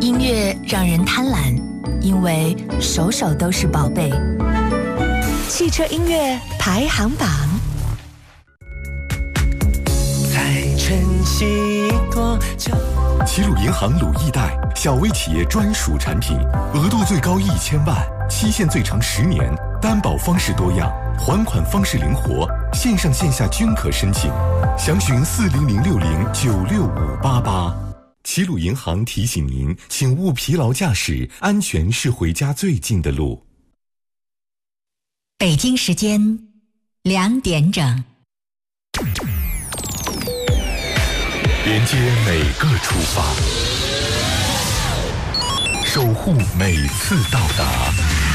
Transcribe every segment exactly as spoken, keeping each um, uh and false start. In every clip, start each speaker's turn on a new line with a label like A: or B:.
A: 音乐让人贪婪，因为首首都是宝贝。汽车音乐排行榜。
B: 再珍惜一朵。
C: 齐鲁银行鲁易贷，小微企业专属产品，额度最高一千万，期限最长十年，担保方式多样，还款方式灵活，线上线下均可申请。详询四零零六零九六五八八。齐鲁银行提醒您，请勿疲劳驾驶，安全是回家最近的路。
A: 北京时间两点整。
C: 连接每个出发，守护每次到达。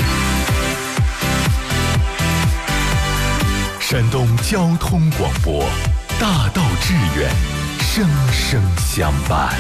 C: 山东交通广播，大道致远，生生相伴。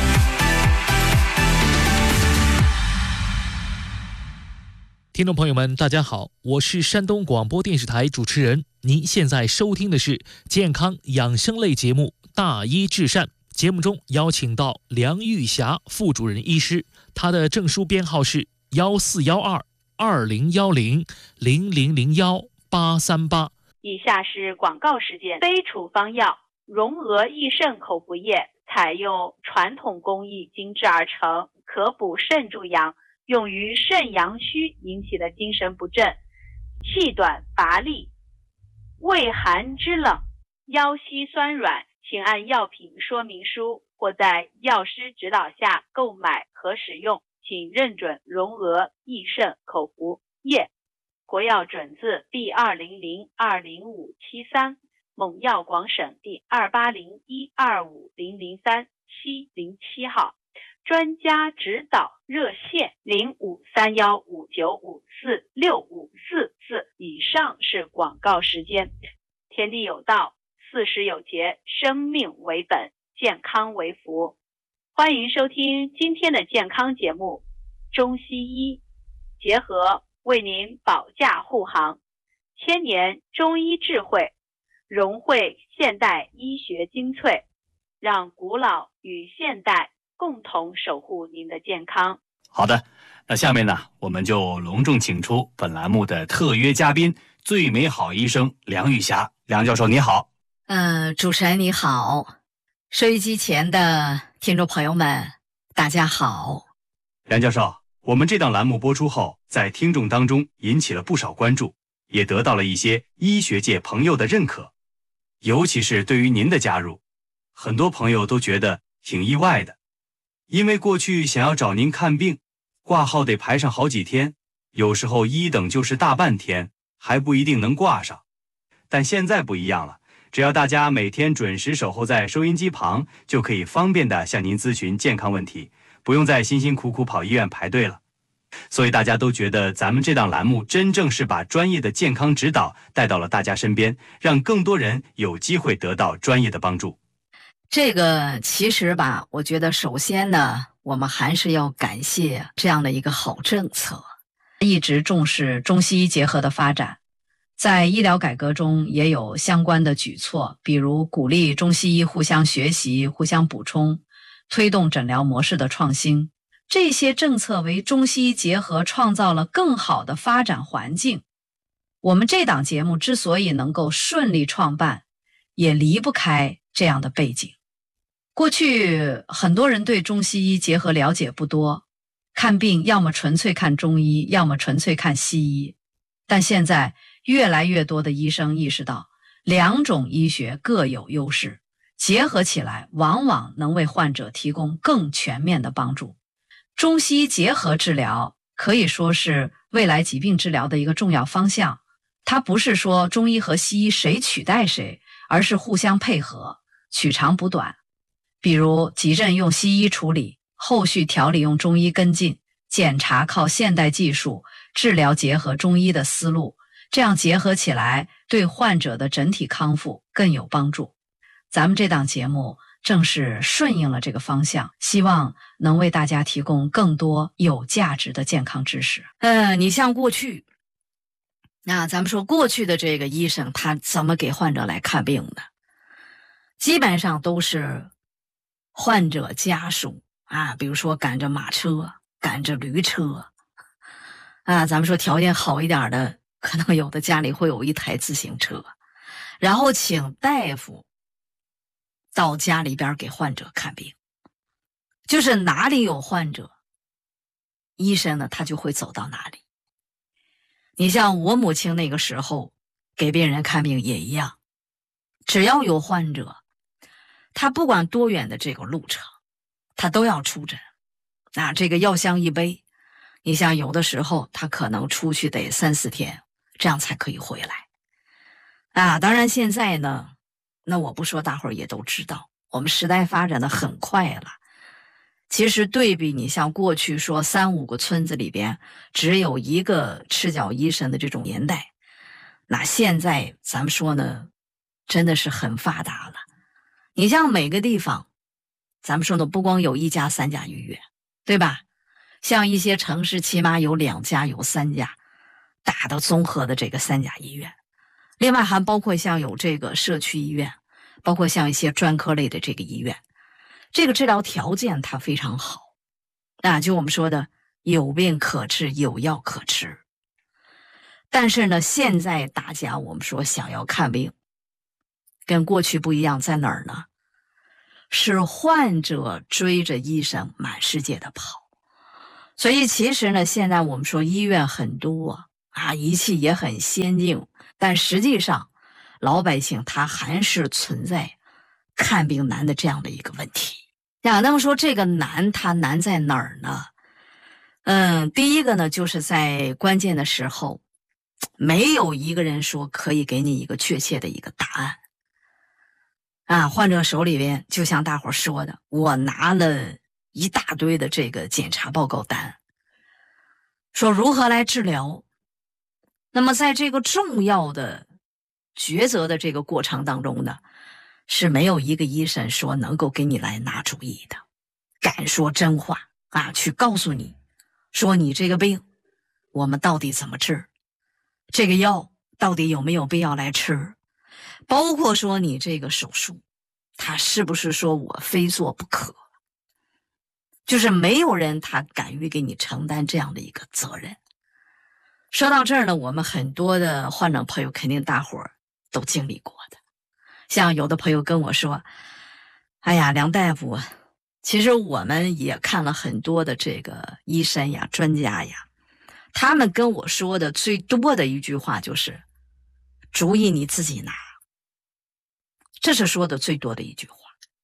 D: 听众朋友们，大家好，我是山东广播电视台主持人。您现在收听的是健康养生类节目《大医治善》。节目中邀请到梁玉霞副主任医师，她的证书编号是幺四幺二二零幺零零零零幺八三八。
E: 以下是广告时间。非处方药荣额益肾口服液，采用传统工艺精制而成，可补肾助阳，用于肾阳虚引起的精神不振、气短乏力、畏寒肢冷、腰膝酸软，请按药品说明书或在药师指导下购买和使用，请认准荣额益肾口服液，国药准字 B 二零零二零五七三，蒙药广省第二八零一二五零零三七零七号，专家指导热线零五三幺五九五四六五四四。以上是广告时间。天地有道，四时有节，生命为本，健康为福。欢迎收听今天的健康节目，中西医结合为您保驾护航，千年中医智慧，融汇现代医学精粹，让古老与现代共同守护您的健康。
F: 好的，那下面呢，我们就隆重请出本栏目的特约嘉宾，最美好医生梁玉霞。梁教授你好。
G: 呃，主持人你好，收音机前的听众朋友们大家好。
F: 梁教授，我们这档栏目播出后，在听众当中引起了不少关注，也得到了一些医学界朋友的认可。尤其是对于您的加入，很多朋友都觉得挺意外的，因为过去想要找您看病，挂号得排上好几天，有时候一等就是大半天，还不一定能挂上。但现在不一样了，只要大家每天准时守候在收音机旁，就可以方便地向您咨询健康问题，不用再辛辛苦苦跑医院排队了。所以大家都觉得咱们这档栏目真正是把专业的健康指导带到了大家身边，让更多人有机会得到专业的帮助。
G: 这个其实吧，我觉得首先呢，我们还是要感谢这样的一个好政策，一直重视中西医结合的发展。在医疗改革中也有相关的举措，比如鼓励中西医互相学习、互相补充，推动诊疗模式的创新。这些政策为中西医结合创造了更好的发展环境。我们这档节目之所以能够顺利创办，也离不开这样的背景。过去很多人对中西医结合了解不多，看病要么纯粹看中医，要么纯粹看西医。但现在越来越多的医生意识到，两种医学各有优势，结合起来往往能为患者提供更全面的帮助。中西医结合治疗可以说是未来疾病治疗的一个重要方向，它不是说中医和西医谁取代谁，而是互相配合，取长补短。比如急症用西医处理，后续调理用中医跟进，检查靠现代技术，治疗结合中医的思路，这样结合起来对患者的整体康复更有帮助。咱们这档节目正是顺应了这个方向，希望能为大家提供更多有价值的健康知识。呃，你像过去，那咱们说过去的这个医生他怎么给患者来看病的？基本上都是患者家属啊，比如说赶着马车赶着驴车啊，咱们说条件好一点的，可能有的家里会有一台自行车，然后请大夫到家里边给患者看病，就是哪里有患者，医生呢他就会走到哪里。你像我母亲那个时候给病人看病也一样，只要有患者，他不管多远的这个路程，他都要出诊。那这个药箱一背，你像有的时候他可能出去得三四天，这样才可以回来。啊，当然现在呢，那我不说，大伙儿也都知道，我们时代发展的很快了。其实对比你像过去说三五个村子里边只有一个赤脚医生的这种年代，那现在咱们说呢，真的是很发达了。你像每个地方，咱们说的不光有一家三甲医院，对吧？像一些城市起码有两家有三家大的综合的这个三甲医院，另外还包括像有这个社区医院，包括像一些专科类的这个医院，这个治疗条件它非常好啊，就我们说的有病可治，有药可吃。但是呢，现在大家我们说想要看病跟过去不一样，在哪儿呢？是患者追着医生满世界的跑。所以其实呢，现在我们说医院很多啊，仪器也很先进，但实际上老百姓他还是存在看病难的这样的一个问题呀。那么说这个难，它难在哪儿呢？嗯，第一个呢，就是在关键的时候，没有一个人说可以给你一个确切的一个答案啊。患者手里边，就像大伙说的，我拿了一大堆的这个检查报告单，说如何来治疗。那么在这个重要的抉择的这个过程当中呢，是没有一个医生说能够给你来拿主意的，敢说真话啊，去告诉你说你这个病我们到底怎么治，这个药到底有没有必要来吃，包括说你这个手术他是不是说我非做不可，就是没有人他敢于给你承担这样的一个责任。说到这儿呢，我们很多的患者朋友肯定大伙儿都经历过的，像有的朋友跟我说，哎呀，梁大夫，其实我们也看了很多的这个医生呀专家呀，他们跟我说的最多的一句话就是主意你自己拿，这是说的最多的一句话。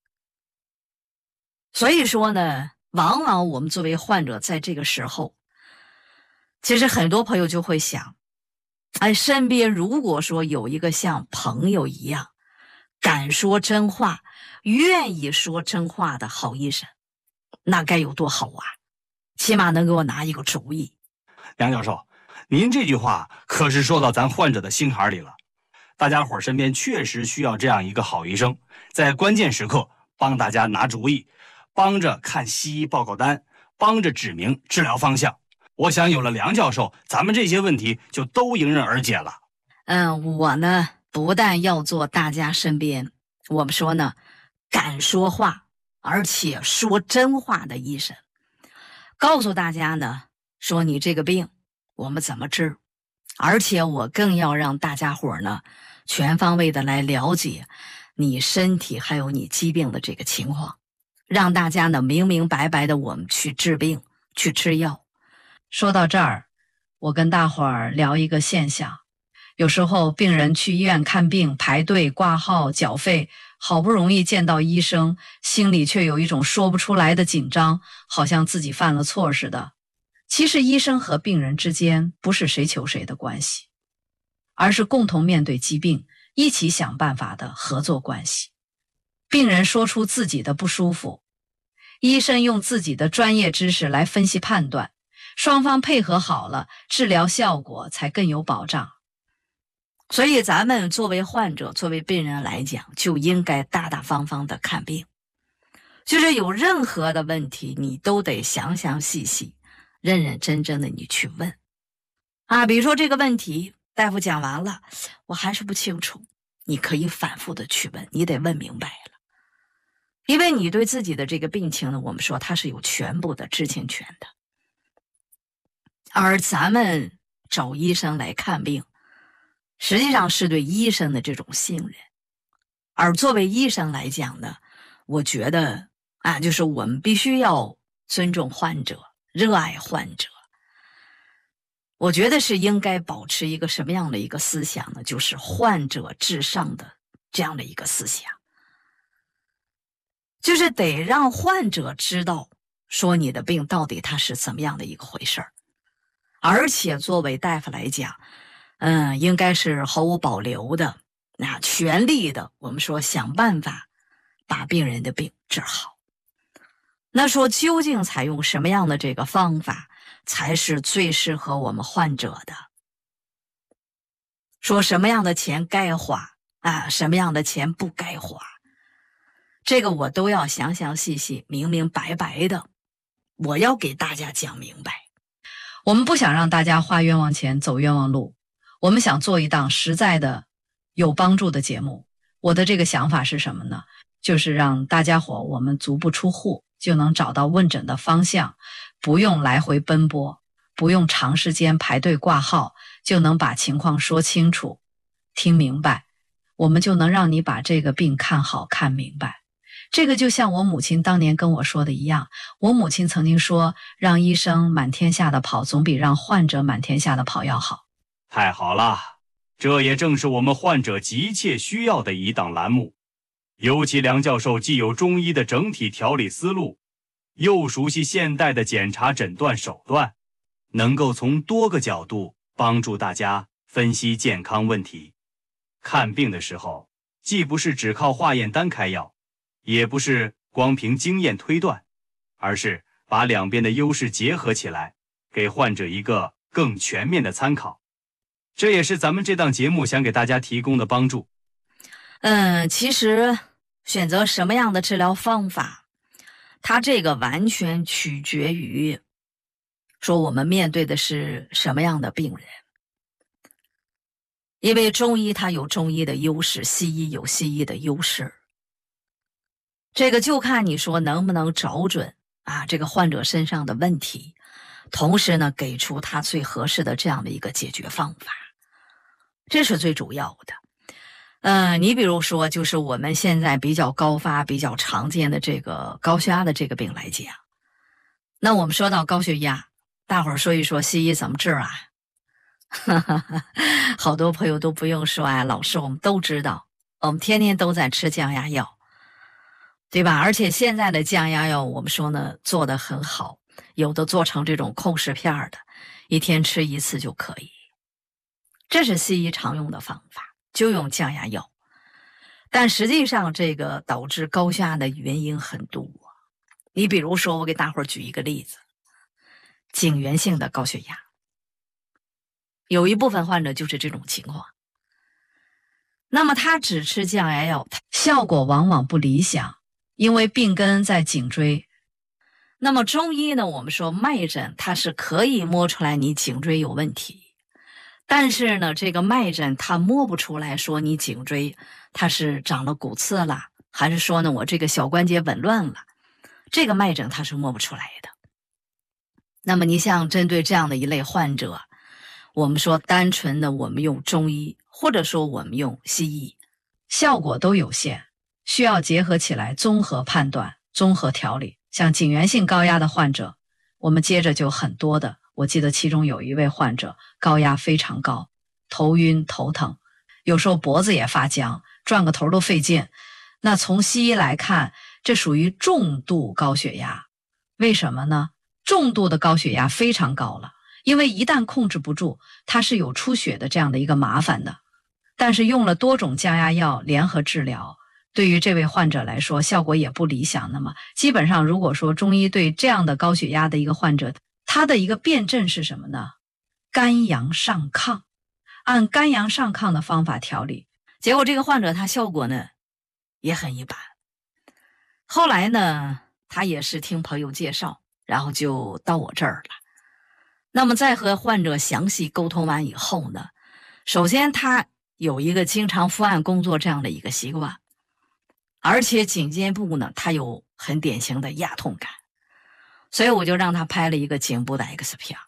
G: 所以说呢，往往我们作为患者在这个时候，其实很多朋友就会想，哎，身边如果说有一个像朋友一样敢说真话，愿意说真话的好医生，那该有多好啊，起码能给我拿一个主意。
F: 梁教授，您这句话可是说到咱患者的心坎里了。大家伙身边确实需要这样一个好医生，在关键时刻帮大家拿主意，帮着看西医报告单，帮着指明治疗方向。我想有了梁教授，咱们这些问题就都迎刃而解了。
G: 嗯，我呢不但要做大家身边我们说呢敢说话而且说真话的医生，告诉大家呢说你这个病我们怎么治，而且我更要让大家伙呢全方位的来了解你身体还有你疾病的这个情况，让大家呢明明白白的我们去治病去吃药。说到这儿，我跟大伙儿聊一个现象，有时候病人去医院看病排队挂号缴费，好不容易见到医生，心里却有一种说不出来的紧张，好像自己犯了错似的。其实医生和病人之间不是谁求谁的关系，而是共同面对疾病一起想办法的合作关系。病人说出自己的不舒服，医生用自己的专业知识来分析判断，双方配合好了，治疗效果才更有保障。所以咱们作为患者作为病人来讲，就应该大大方方的看病，就是有任何的问题你都得详详细细认认真真的你去问啊。比如说这个问题大夫讲完了我还是不清楚，你可以反复的去问，你得问明白了，因为你对自己的这个病情呢，我们说它是有全部的知情权的而咱们找医生来看病，实际上是对医生的这种信任。而作为医生来讲呢，我觉得啊，就是我们必须要尊重患者，热爱患者。我觉得是应该保持一个什么样的一个思想呢？就是患者至上的这样的一个思想，就是得让患者知道说你的病到底它是怎么样的一个回事儿。而且作为大夫来讲，嗯，应该是毫无保留的，那全力的，我们说想办法把病人的病治好。那说究竟采用什么样的这个方法才是最适合我们患者的？说什么样的钱该花啊，什么样的钱不该花，这个我都要详详细细、明明白白的，我要给大家讲明白。我们不想让大家花冤枉钱、走冤枉路，我们想做一档实在的、有帮助的节目。我的这个想法是什么呢？就是让大家伙我们足不出户就能找到问诊的方向，不用来回奔波，不用长时间排队挂号，就能把情况说清楚、听明白，我们就能让你把这个病看好、看明白。这个就像我母亲当年跟我说的一样，我母亲曾经说，让医生满天下的跑，总比让患者满天下的跑要好。
F: 太好了，这也正是我们患者急切需要的一档栏目。尤其梁教授既有中医的整体调理思路，又熟悉现代的检查诊断手段，能够从多个角度帮助大家分析健康问题。看病的时候，既不是只靠化验单开药，也不是光凭经验推断，而是把两边的优势结合起来，给患者一个更全面的参考。这也是咱们这档节目想给大家提供的帮助。
G: 嗯，其实选择什么样的治疗方法，它这个完全取决于说我们面对的是什么样的病人。因为中医它有中医的优势，西医有西医的优势，这个就看你说能不能找准啊这个患者身上的问题，同时呢给出他最合适的这样的一个解决方法，这是最主要的。呃，你比如说就是我们现在比较高发比较常见的这个高血压的这个病来讲，那我们说到高血压，大伙儿说一说西医怎么治啊？好多朋友都不用说啊，老师我们都知道，我们天天都在吃降压药，对吧？而且现在的降压药我们说呢做得很好，有的做成这种控食片的，一天吃一次就可以，这是西医常用的方法，就用降压药。但实际上这个导致高血压的原因很多，你比如说我给大伙儿举一个例子，颈源性的高血压，有一部分患者就是这种情况，那么他只吃降压药，效果往往不理想，因为病根在颈椎。那么中医呢，我们说脉诊它是可以摸出来你颈椎有问题，但是呢这个脉诊它摸不出来说你颈椎它是长了骨刺了，还是说呢我这个小关节紊乱了，这个脉诊它是摸不出来的。那么你像针对这样的一类患者，我们说单纯的我们用中医，或者说我们用西医，效果都有限，需要结合起来综合判断、综合调理。像颈源性高压的患者，我们接着就很多的，我记得其中有一位患者高压非常高，头晕头疼，有时候脖子也发僵，转个头都费劲。那从西医来看，这属于重度高血压。为什么呢？重度的高血压非常高了，因为一旦控制不住，它是有出血的这样的一个麻烦的。但是用了多种降压药联合治疗，对于这位患者来说效果也不理想。那么基本上如果说中医对这样的高血压的一个患者，他的一个辨证是什么呢？肝阳上亢，按肝阳上亢的方法调理，结果这个患者他效果呢也很一般。后来呢他也是听朋友介绍，然后就到我这儿了。那么在和患者详细沟通完以后呢，首先他有一个经常伏案工作这样的一个习惯，而且颈肩部呢他有很典型的压痛感，所以我就让他拍了一个颈部的 X 片。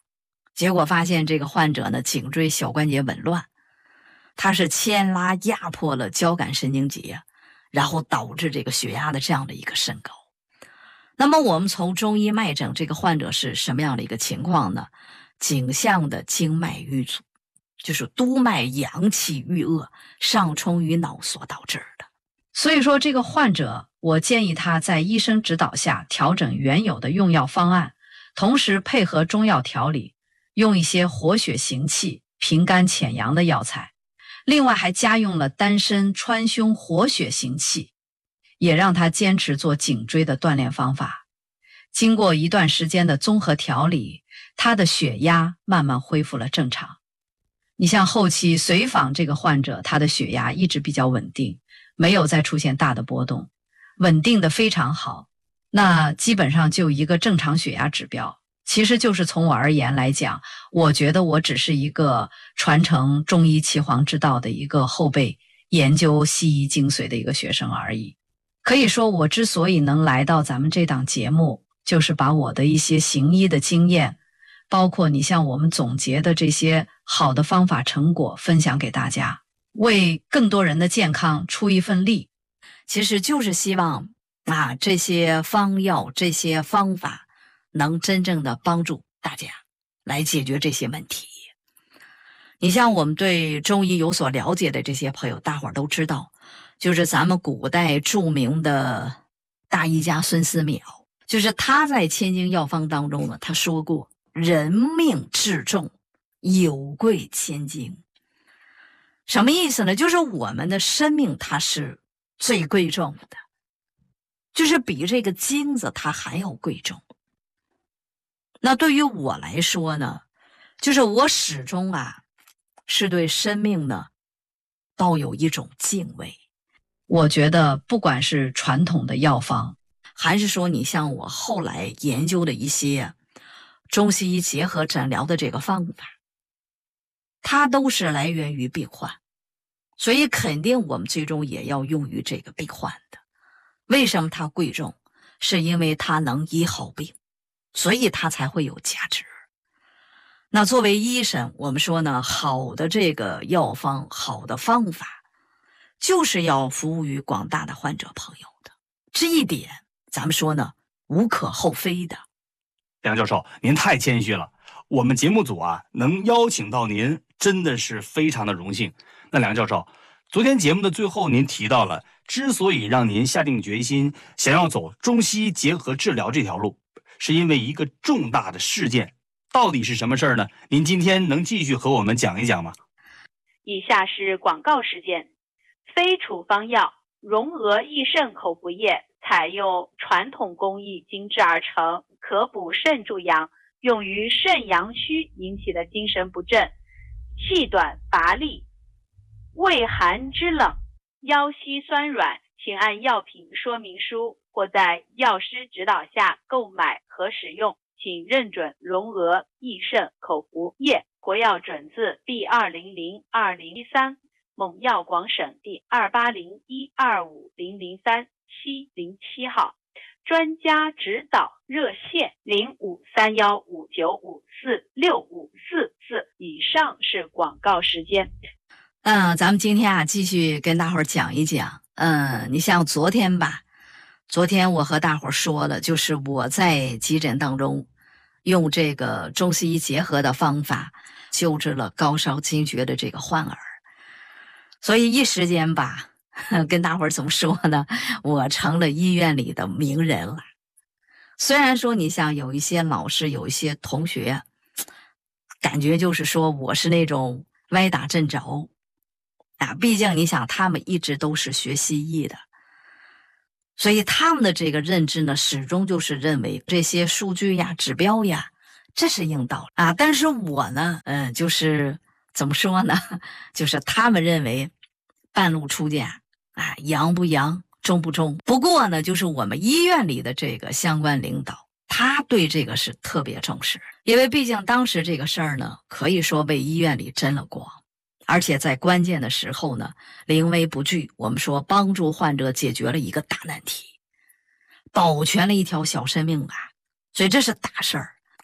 G: 结果发现这个患者呢，颈椎小关节紊乱，它是牵拉压迫了交感神经节，然后导致这个血压的这样的一个升高。那么我们从中医脉诊，这个患者是什么样的一个情况呢？颈项的经脉瘀阻，就是督脉阳气郁恶，上冲于脑所导致的。所以说这个患者，我建议他在医生指导下调整原有的用药方案，同时配合中药调理，用一些活血行气、平肝潜阳的药材。另外还加用了丹参川芎活血行气，也让他坚持做颈椎的锻炼方法。经过一段时间的综合调理，他的血压慢慢恢复了正常。你像后期随访这个患者，他的血压一直比较稳定，没有再出现大的波动，稳定的非常好。那基本上就一个正常血压指标。其实就是从我而言来讲，我觉得我只是一个传承中医岐黄之道的一个后辈，研究西医精髓的一个学生而已。可以说我之所以能来到咱们这档节目，就是把我的一些行医的经验，包括你像我们总结的这些好的方法成果分享给大家，为更多人的健康出一份力。其实就是希望啊，这些方药这些方法能真正的帮助大家来解决这些问题。你像我们对中医有所了解的这些朋友，大伙儿都知道，就是咱们古代著名的大医家孙思邈，就是他在千金药方当中呢，他说过人命至重，有贵千金。什么意思呢？就是我们的生命它是最贵重的，就是比这个金子它还要贵重。那对于我来说呢，就是我始终啊是对生命呢抱有一种敬畏。我觉得不管是传统的药方，还是说你像我后来研究的一些中西医结合诊疗的这个方法，它都是来源于病患，所以肯定我们最终也要用于这个病患的。为什么它贵重？是因为它能医好病，所以它才会有价值。那作为医生，我们说呢，好的这个药方，好的方法，就是要服务于广大的患者朋友的。这一点，咱们说呢，无可厚非的。
F: 梁教授，您太谦虚了，我们节目组啊，能邀请到您，真的是非常的荣幸。那梁教授，昨天节目的最后，您提到了，之所以让您下定决心想要走中西医结合治疗这条路，是因为一个重大的事件。到底是什么事儿呢？您今天能继续和我们讲一讲吗？
E: 以下是广告时间。非处方药荣额益肾口服液，采用传统工艺精制而成，可补肾助阳，用于肾阳虚引起的精神不振、气短乏力、畏寒肢冷、腰膝酸软，请按药品说明书或在药师指导下购买和使用，请认准荣额益肾口服液，国药准字 B 二零零二零一三，蒙药广省第二八零一二五零零三七零七号，专家指导热线零五三幺五九五四六五四四。以上是广告时间。
G: 嗯，咱们今天啊，继续跟大伙儿讲一讲。嗯，你像昨天吧，昨天我和大伙儿说了，就是我在急诊当中用这个中西医结合的方法救治了高烧惊厥的这个患儿，所以一时间吧，跟大伙儿怎么说呢？我成了医院里的名人了。虽然说你像有一些老师，有一些同学，感觉就是说我是那种歪打正着啊，毕竟你想他们一直都是学西医的，所以他们的这个认知呢，始终就是认为这些数据呀、指标呀，这是硬道理啊。但是我呢，嗯，就是怎么说呢？就是他们认为半路出家啊，阳不阳，中不中。不过呢，就是我们医院里的这个相关领导，他对这个是特别重视，因为毕竟当时这个事儿呢，可以说为医院里争了光。而且在关键的时候呢，临危不惧，我们说帮助患者解决了一个大难题，保全了一条小生命啊，所以这是大事儿。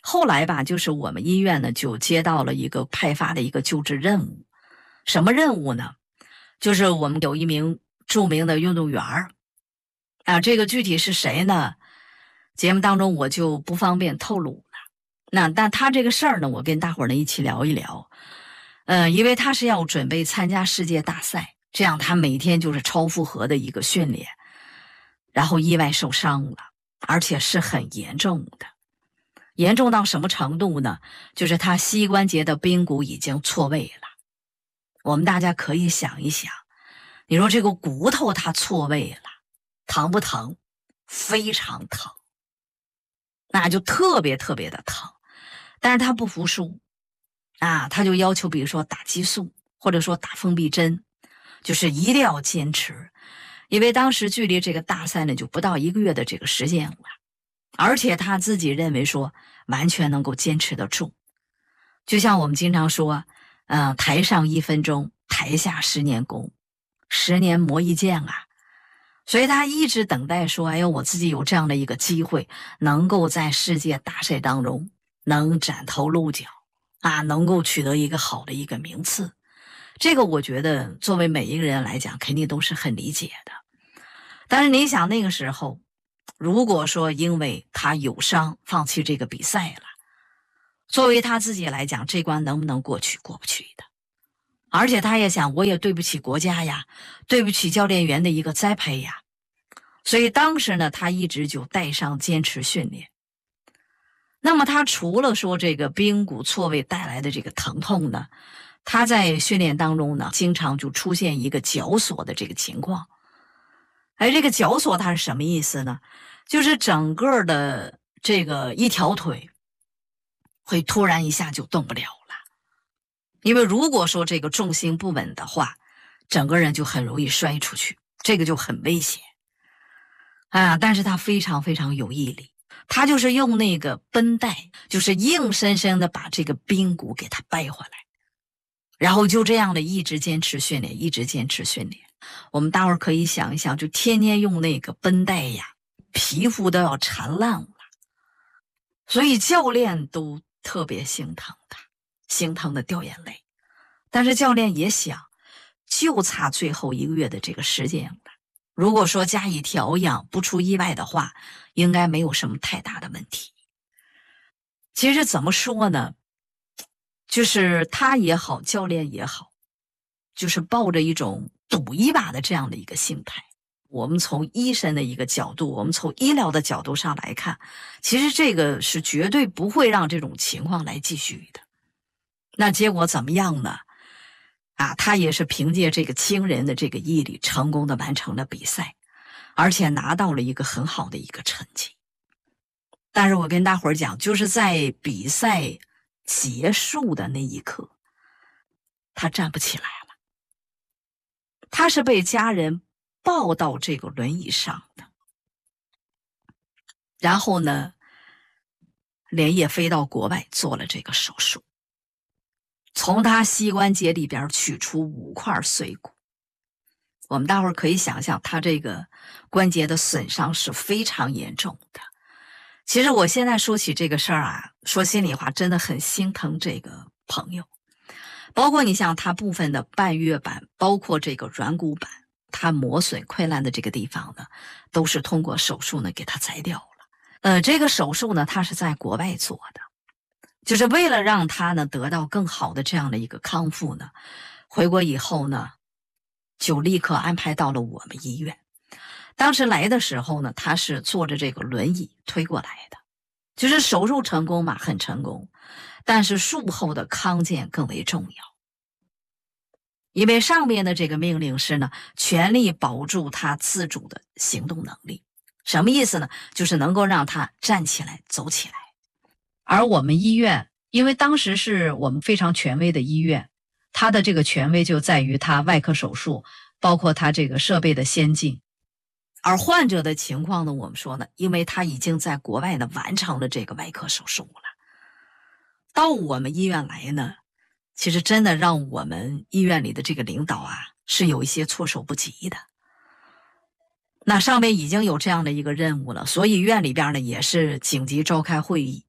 G: 后来吧，就是我们医院呢就接到了一个派发的一个救治任务。什么任务呢？就是我们有一名著名的运动员儿啊，这个具体是谁呢？节目当中我就不方便透露了。那但他这个事儿呢，我跟大伙儿呢一起聊一聊。呃，因为他是要准备参加世界大赛，这样他每天就是超负荷的一个训练，然后意外受伤了，而且是很严重的。严重到什么程度呢？就是他膝关节的髌骨已经错位了。我们大家可以想一想，你说这个骨头它错位了，疼不疼？非常疼，那就特别特别的疼。但是他不服输啊，他就要求比如说打激素，或者说打封闭针，就是一定要坚持。因为当时距离这个大赛呢就不到一个月的这个时间了，而且他自己认为说完全能够坚持得住。就像我们经常说，呃，台上一分钟，台下十年功，十年磨一剑啊。所以他一直等待说，哎呦，我自己有这样的一个机会，能够在世界大赛当中能崭头露角啊，能够取得一个好的一个名次。这个我觉得作为每一个人来讲，肯定都是很理解的。但是你想那个时候，如果说因为他有伤放弃这个比赛了，作为他自己来讲，这关能不能过去？过不去的。而且他也想，我也对不起国家呀，对不起教练员的一个栽培呀。所以当时呢，他一直就带伤坚持训练。那么他除了说这个髌骨错位带来的这个疼痛呢，他在训练当中呢，经常就出现一个绞索的这个情况。哎，这个绞索它是什么意思呢？就是整个的这个一条腿会突然一下就动不了了。因为如果说这个重心不稳的话，整个人就很容易摔出去，这个就很危险啊。但是他非常非常有毅力，他就是用那个绷带，就是硬生生的把这个髌骨给他掰回来，然后就这样的一直坚持训练，一直坚持训练。我们待会儿可以想一想，就天天用那个绷带呀，皮肤都要缠烂了，所以教练都特别心疼他，心疼的掉眼泪。但是教练也想，就差最后一个月的这个时间了，如果说加以调养，不出意外的话，应该没有什么太大的问题。其实怎么说呢，就是他也好，教练也好，就是抱着一种赌一把的这样的一个心态。我们从医生的一个角度，我们从医疗的角度上来看，其实这个是绝对不会让这种情况来继续的。那结果怎么样呢？啊，他也是凭借这个惊人的这个毅力，成功的完成了比赛，而且拿到了一个很好的一个成绩。但是我跟大伙儿讲，就是在比赛结束的那一刻，他站不起来了。他是被家人抱到这个轮椅上的，然后呢，连夜飞到国外做了这个手术，从他膝关节里边取出五块碎骨。我们大伙儿可以想象，他这个关节的损伤是非常严重的。其实我现在说起这个事儿啊，说心里话，真的很心疼这个朋友。包括你像他部分的半月板，包括这个软骨板，他磨损溃烂的这个地方呢，都是通过手术呢给他摘掉了。呃，这个手术呢，他是在国外做的，就是为了让他呢得到更好的这样的一个康复呢。回国以后呢，就立刻安排到了我们医院。当时来的时候呢，他是坐着这个轮椅推过来的，就是手术成功嘛，很成功。但是术后的康健更为重要，因为上面的这个命令是呢，全力保住他自主的行动能力。什么意思呢？就是能够让他站起来走起来。而我们医院，因为当时是我们非常权威的医院，它的这个权威就在于它外科手术，包括它这个设备的先进。而患者的情况呢，我们说呢，因为他已经在国外呢完成了这个外科手术了，到我们医院来呢，其实真的让我们医院里的这个领导啊，是有一些措手不及的。那上面已经有这样的一个任务了，所以院里边呢也是紧急召开会议，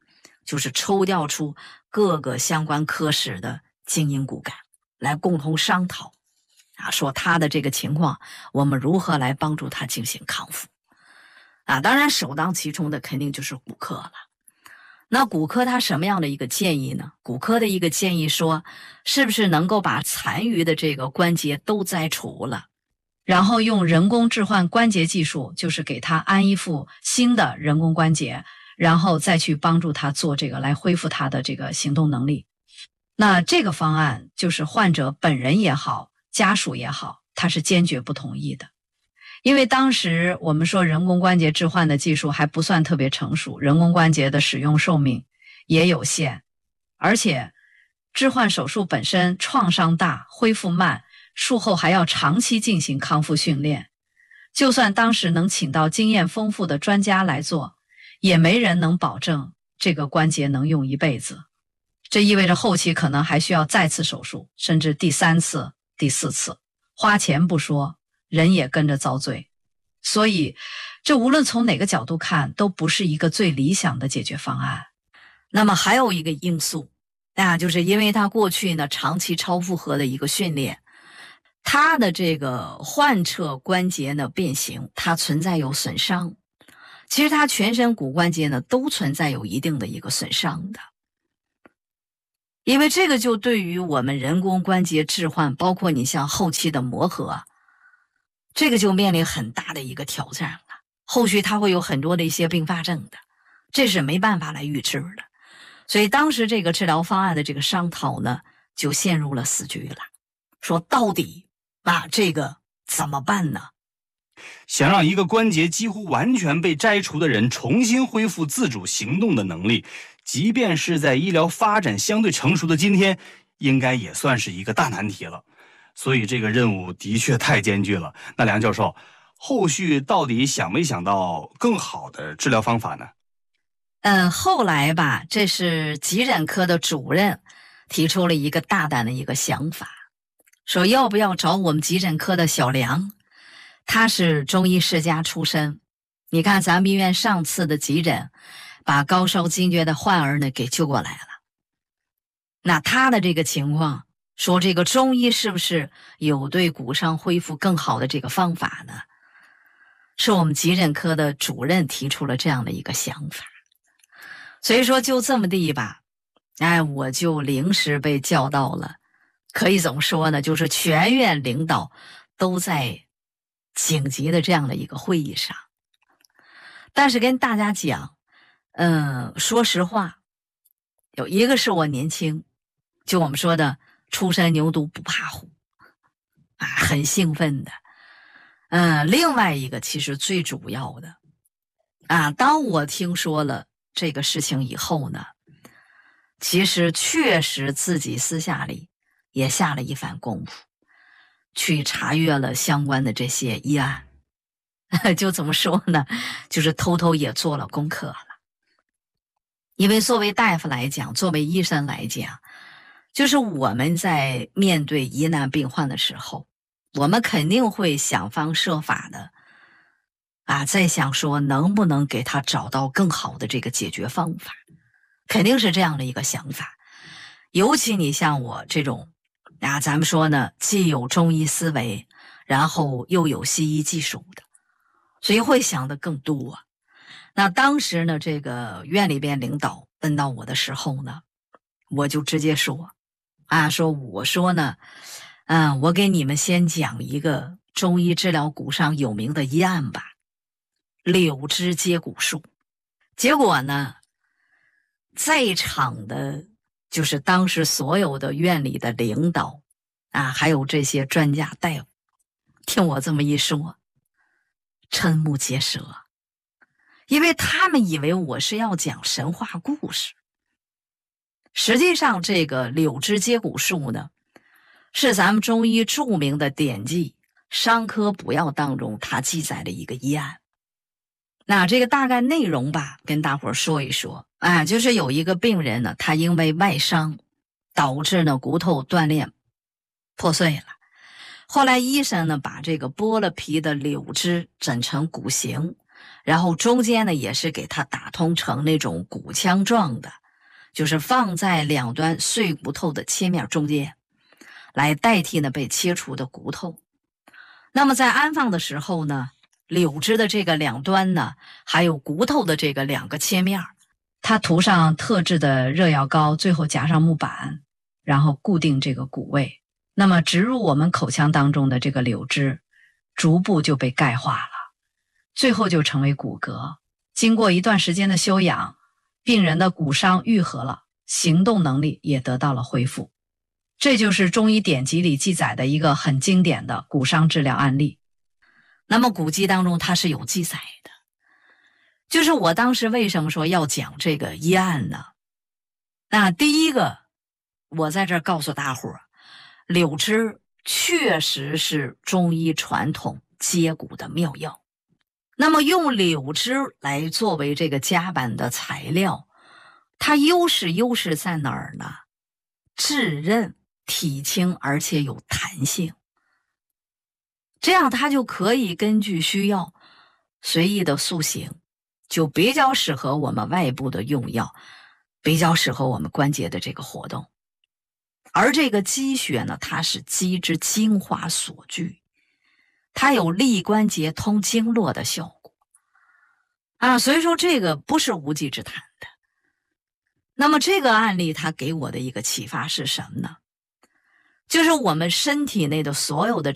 G: 就是抽调出各个相关科室的精英骨干来共同商讨啊，说他的这个情况我们如何来帮助他进行康复啊。当然首当其冲的肯定就是骨科了。那骨科他什么样的一个建议呢？骨科的一个建议说，是不是能够把残余的这个关节都摘除了，然后用人工置换关节技术，就是给他安一副新的人工关节，然后再去帮助他做这个来恢复他的这个行动能力。那这个方案就是患者本人也好，家属也好，他是坚决不同意的。因为当时我们说人工关节置换的技术还不算特别成熟，人工关节的使用寿命也有限，而且置换手术本身创伤大，恢复慢，术后还要长期进行康复训练。就算当时能请到经验丰富的专家来做，也没人能保证这个关节能用一辈子。这意味着后期可能还需要再次手术，甚至第三次、第四次，花钱不说，人也跟着遭罪。所以这无论从哪个角度看都不是一个最理想的解决方案。那么还有一个因素啊，就是因为他过去呢长期超负荷的一个训练，他的这个患侧关节呢变形，它存在有损伤。其实他全身骨关节呢都存在有一定的一个损伤的。因为这个就对于我们人工关节置换，包括你像后期的磨合，这个就面临很大的一个挑战了。后续它会有很多的一些并发症的，这是没办法来预知的。所以当时这个治疗方案的这个商讨呢，就陷入了死局了。说到底啊，这个怎么办呢？
F: 想让一个关节几乎完全被摘除的人重新恢复自主行动的能力，即便是在医疗发展相对成熟的今天，应该也算是一个大难题了。所以这个任务的确太艰巨了。那梁教授，后续到底想没想到更好的治疗方法呢？
G: 嗯，后来吧，这是急诊科的主任提出了一个大胆的一个想法，说要不要找我们急诊科的小梁，他是中医世家出身。你看咱们医院上次的急诊，把高烧惊厥的患儿呢给救过来了。那他的这个情况，说这个中医是不是有对骨伤恢复更好的这个方法呢？是我们急诊科的主任提出了这样的一个想法。所以说就这么地吧，哎，我就临时被叫到了，可以怎么说呢，就是全院领导都在紧急的这样的一个会议上。但是跟大家讲，嗯，说实话，有一个是我年轻，就我们说的初生牛犊不怕虎啊，很兴奋的。嗯，另外一个其实最主要的啊，当我听说了这个事情以后呢，其实确实自己私下里也下了一番功夫，去查阅了相关的这些医案。就怎么说呢，就是偷偷也做了功课了。因为作为大夫来讲，作为医生来讲，就是我们在面对疑难病患的时候，我们肯定会想方设法的啊，在想说能不能给他找到更好的这个解决方法，肯定是这样的一个想法。尤其你像我这种啊，咱们说呢，既有中医思维，然后又有西医技术的，所以会想的更多。那当时呢，这个院里边领导问到我的时候呢，我就直接说啊，说我说呢，嗯，我给你们先讲一个中医治疗骨伤有名的医案吧，柳枝接骨术。结果呢，在场的就是当时所有的院里的领导啊，还有这些专家大夫，听我这么一说，瞠目结舌，因为他们以为我是要讲神话故事。实际上这个柳枝接骨术呢，是咱们中医著名的典籍《伤科补要》当中它记载的一个医案。那这个大概内容吧，跟大伙儿说一说啊，就是有一个病人呢，他因为外伤导致呢骨头断裂破碎了。后来医生呢把这个剥了皮的柳枝整成骨形，然后中间呢也是给它打通成那种骨腔状的， 就是放在两端碎骨头的切面中间，来代替呢被切除的骨头。那么在安放的时候呢，柳枝的这个两端呢，还有骨头的这个两个切面，它涂上特制的热药膏，最后夹上木板，然后固定这个骨位。那么植入我们口腔当中的这个柳枝，逐步就被钙化了，最后就成为骨骼。经过一段时间的休养，病人的骨伤愈合了，行动能力也得到了恢复。这就是中医典籍里记载的一个很经典的骨伤治疗案例。那么古籍当中它是有记载的，就是我当时为什么说要讲这个医案呢？那第一个，我在这儿告诉大伙儿，柳枝确实是中医传统接骨的妙药。那么用柳枝来作为这个夹板的材料，它优势优势在哪儿呢？质韧、体轻，而且有弹性。这样它就可以根据需要随意的塑形，就比较适合我们外部的用药，比较适合我们关节的这个活动。而这个鸡血呢，它是鸡之精华所聚，它有利关节通经络的效果啊，所以说这个不是无稽之谈的。那么这个案例它给我的一个启发是什么呢？就是我们身体内的所有的